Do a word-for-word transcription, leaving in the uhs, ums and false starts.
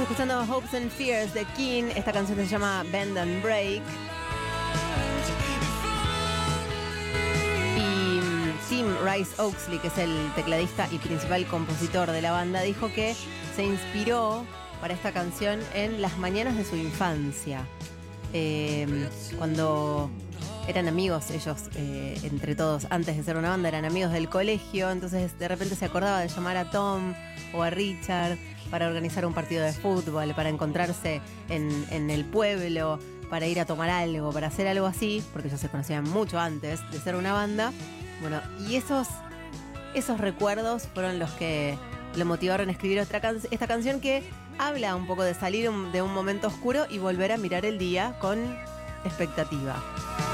escuchando Hopes and Fears de King. Esta canción se llama Bend and Break. Y Tim Rice Oxley, que es el tecladista y principal compositor de la banda, dijo que se inspiró para esta canción en las mañanas de su infancia. Eh, cuando eran amigos ellos, eh, entre todos, antes de ser una banda, eran amigos del colegio. Entonces de repente se acordaba de llamar a Tom o a Richard para organizar un partido de fútbol, para encontrarse en, en el pueblo, para ir a tomar algo, para hacer algo así, porque ellos se conocían mucho antes de ser una banda. Bueno, y esos, esos recuerdos fueron los que lo motivaron a escribir otra can- esta canción que habla un poco de salir un, de un momento oscuro y volver a mirar el día con expectativa.